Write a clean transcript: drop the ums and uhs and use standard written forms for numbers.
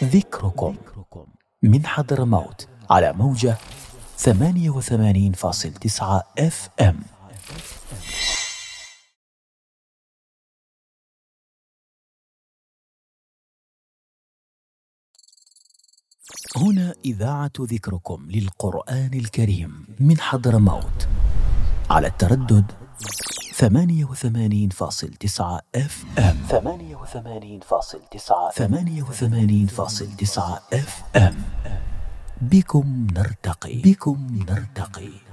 ذكركم من حضرموت على موجة 88.9 FM. هنا إذاعة ذكركم للقرآن الكريم من حضرموت على التردد 88.9 FM. 88.9 FM. بكم نرتقي.